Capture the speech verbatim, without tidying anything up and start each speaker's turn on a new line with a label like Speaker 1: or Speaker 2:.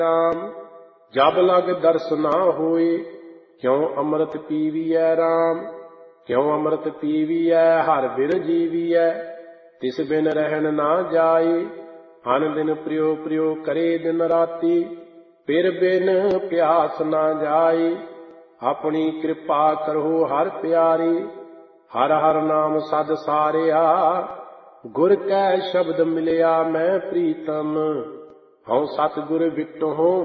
Speaker 1: राम जब लग दर्श ना होए, क्यों अमृत पीवीऐ राम। क्यों अमृत पीवीऐ हर बिर जीवीऐ, तिस बिन रहन ना जाए। अन दिन प्रियो प्रियो करे दिन राती, फिर बिन प्यास ना जाए। अपनी कृपा करो हर प्यारी, हर हर नाम सद सारिया। गुर कै शब्द मिलिया मैं प्रीतम, हऊँ सतगुर विटो